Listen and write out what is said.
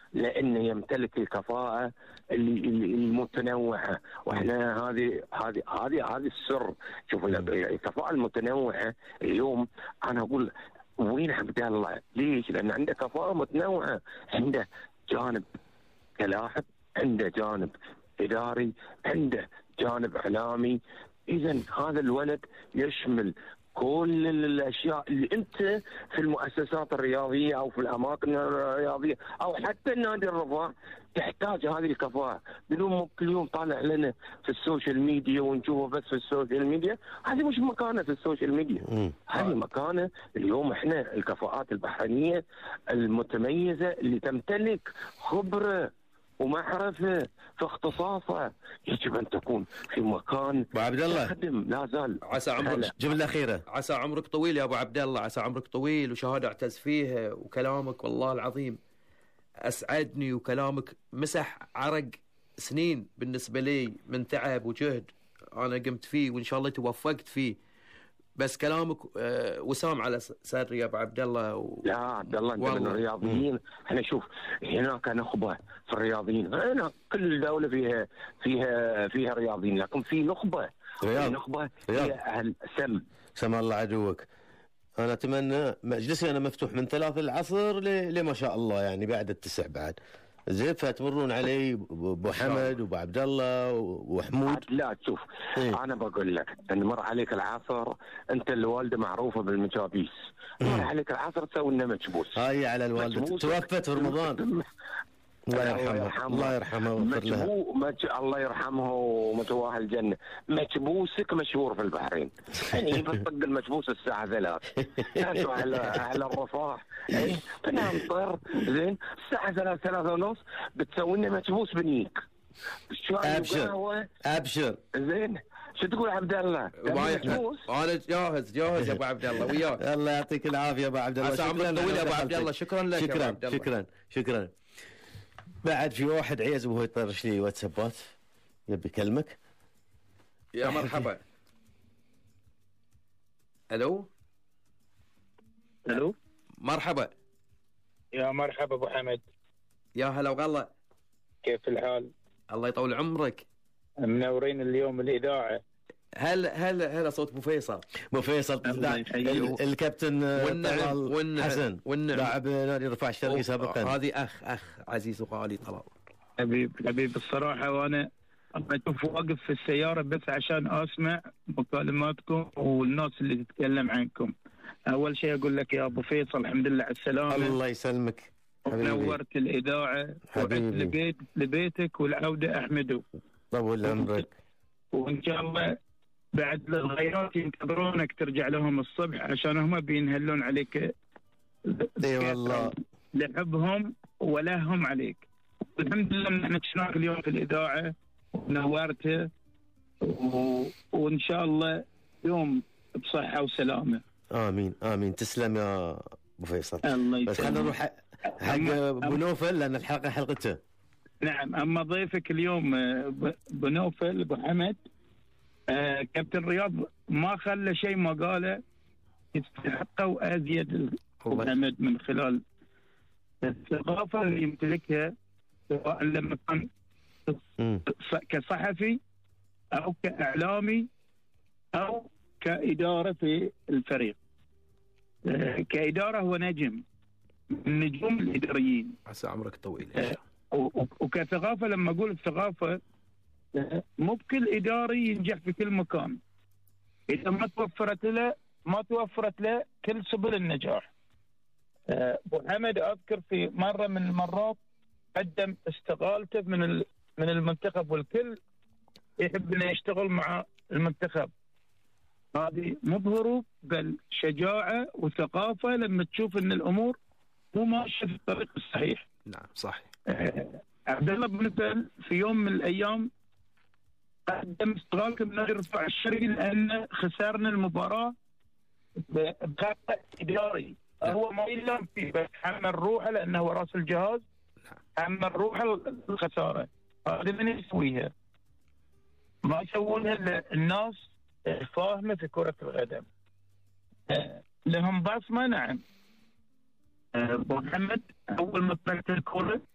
لانه يمتلك الكفاءه المتنوعه، واحنا هذه السر. شوف الكفاءه المتنوعه اليوم، انا اقول وين عبد الله؟ ليش؟ لان عنده كفاءه متنوعه، عنده جانب كلاعب، عنده جانب اداري، عنده جانب اعلامي. اذا هذا الولد يشمل كل الاشياء اللي انت في المؤسسات الرياضيه او في الاماكن الرياضيه او حتى النادي الرفاه تحتاج هذه الكفاءه. بدون كل يوم طالع لنا في السوشيال ميديا ونشوفه بس في السوشيال ميديا، هذه مش مكانه في السوشيال ميديا. هذه مكانه اليوم احنا الكفاءات البحرينيه المتميزه اللي تمتلك خبره ومعرفة في اختصاصه، يجب أن تكون في مكان أبو عبد الله تخدم لا زال. عسى عمرك جملة أخيرة. عسى عمرك طويل يا أبو عبد الله، عسى عمرك طويل، وشهادة أعتز فيها، وكلامك والله العظيم أسعدني، وكلامك مسح عرق سنين بالنسبة لي من تعب وجهد أنا قمت فيه، وإن شاء الله توفقت فيه. بس كلامك وسام على صدري يا ابو عبد الله. لا عبد الله، انت من الرياضيين. احنا شوف هناك نخبه في الرياضيين، هنا كل دوله فيها رياضيين، لكن في نخبه نخبه هي اهل سم الله عدوك. انا اتمنى مجلسي انا مفتوح من 3 العصر لما شاء الله، يعني بعد 9 بعد زين، فتمرون علي ابو حمد وابو عبد الله وحمود. لا تشوف انا بقول لك ان مر عليك العصر، انت الوالده معروفه بالمجابيس، مر عليك العصر تسوي لنا مكبوس. هاي على الوالده توفت في رمضان الله يرحمه الله يرحمه ويغفر لها. الله يرحمه ومتواه الجنه. مكبوسك مشهور في البحرين، يعني بتطق المكبوس الساعه 3 كانوا على الرفاه تنام طير زين الساعه 3:30 بتسوي لنا مكبوس بنيك. ابشر زين. شو تقول عبد الله؟ انا جاهز يا ابو عبد الله وياك. الله يعطيك العافيه ابو عبد الله. طويل يا ابو عبد الله. شكرا لك. شكرا. بعد في واحد عيز وهو يطرش لي واتسابات يبي يكلمك. يا مرحبا. الو مرحبا. يا مرحبا ابو حمد. يا هلا وغلا. كيف الحال؟ الله يطول عمرك. منورين اليوم الاذاعه. هلا صوت ابو فيصل الكابتن طلال حسن لاعب نادي الرفاع الشرقي سابقا. هذه اخ عزيز وغالي طلال. حبيب الصراحه، وانا اشوف واقف في السياره بس عشان اسمع مكالماتكم والناس اللي تتكلم عنكم. اول شيء اقول لك يا ابو فيصل الحمد لله على السلامه. الله يسلمك حبيبي. نورت الاذاعه وعدت لبيتك والعوده احمده. طول عمرك. وان شاء الله بعد الغيرات ينتظرونك ترجع لهم الصبح عشان هم بينهلون عليك. اي والله لحبهم ولهم عليك. الحمد لله ان احنا شفناك اليوم في الاذاعه ونورته، وان شاء الله يوم بصحه وسلامه. امين. تسلم يا ابو فيصل. الله يسلمك. بس خلينا نروح حق ابو نوفل لان الحلقه حلقته. نعم. اما ضيفك اليوم ابو نوفل ابو حمد، كابتن رياض ما خلى شيء ما قاله يستحقه وازيد ابو حمد من خلال الثقافه اللي يمتلكها، سواء لما كان كصحفي او كاعلامي او كاداره في الفريق. كاداره هو نجم من نجوم الاداريين. عسى عمرك طويل. وكثقافه لما اقول الثقافه مو بكل اداري ينجح في كل مكان. اذا ما توفرت له كل سبل النجاح. ابو حمد اذكر في مره من المرات قدم استقالته من المنتخب، والكل يحب انه يشتغل مع المنتخب. هذه مو بهروب بل شجاعه وثقافه لما تشوف ان الامور مو ماشيه في الطريق الصحيح. نعم صحيح. عبد الله بن نوفل في يوم من الايام قدم استقالته من نادي الرفاع الشرقي لان خسرنا المباراه بخطأ اداري. هو ما يلام فيه بس حمل روحه لانه هو راس الجهاز. حمل روحه الخساره. هذا من يسويها؟ ما يسوونها الناس فاهمه في كره القدم. لهم بصمه. نعم. ابو محمد اول ما طلعت الكره